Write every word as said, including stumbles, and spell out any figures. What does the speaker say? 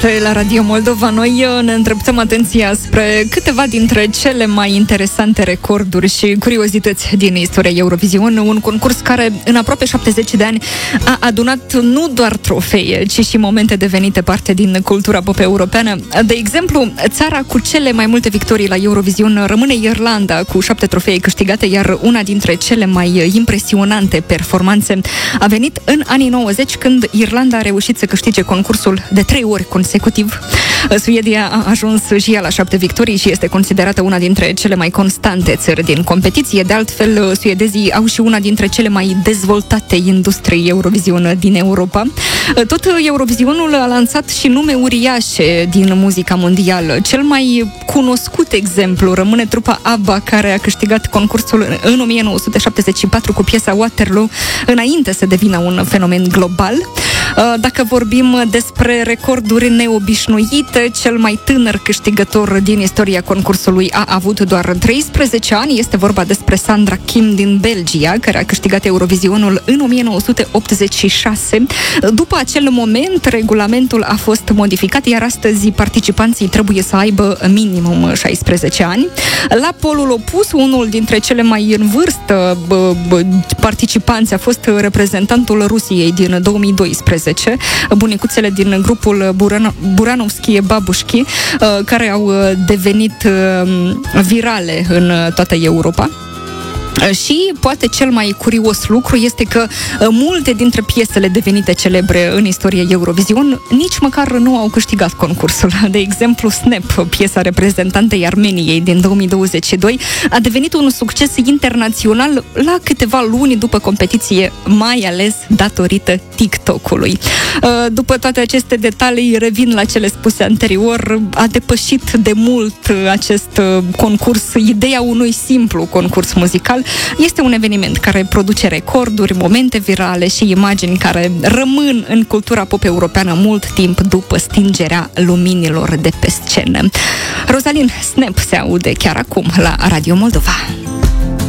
La Radio Moldova, noi ne îndreptăm atenția spre câteva dintre cele mai interesante recorduri și curiozități din istoria Eurovision, un concurs care în aproape șaptezeci de ani a adunat nu doar trofee, ci și momente devenite parte din cultura pop europeană. De exemplu, țara cu cele mai multe victorii la Eurovision rămâne Irlanda, cu șapte trofee câștigate, iar una dintre cele mai impresionante performanțe a venit în anii nouăzeci, când Irlanda a reușit să câștige concursul de trei ori consecutiv. Suedia a ajuns și ea la șapte victorii și este considerată una dintre cele mai constante țări din competiție. De altfel, suedezii au și una dintre cele mai dezvoltate industrii Eurovision din Europa. Tot Eurovisionul a lansat și nume uriașe din muzica mondială. Cel mai cunoscut exemplu rămâne trupa ABBA, care a câștigat concursul în o mie nouă sute șaptezeci și patru cu piesa Waterloo, înainte să devină un fenomen global. Dacă vorbim despre recorduri neobișnuite, cel mai tânăr câștigător din istoria concursului a avut doar treisprezece ani. Este vorba despre Sandra Kim din Belgia, care a câștigat Eurovisionul în o mie nouă sute optzeci și șase. După acel moment, regulamentul a fost modificat, iar astăzi participanții trebuie să aibă minimum șaisprezece ani. La polul opus, unul dintre cele mai în vârstă participanți a fost reprezentantul Rusiei din două mii doisprezece, bunicuțele din grupul Buranovski Babushki, care au devenit virale în toată Europa. Și poate cel mai curios lucru este că multe dintre piesele devenite celebre în istoria Eurovision nici măcar nu au câștigat concursul. De exemplu, Snap, piesa reprezentantei Armeniei din două mii douăzeci și doi, a devenit un succes internațional la câteva luni după competiție, mai ales datorită TikTok-ului. După toate aceste detalii, revin la cele spuse anterior. A depășit de mult acest concurs ideea unui simplu concurs muzical. Este un eveniment care produce recorduri, momente virale și imagini care rămân în cultura pop europeană mult timp după stingerea luminilor de pe scenă. Rosalin, Snap se aude chiar acum la Radio Moldova.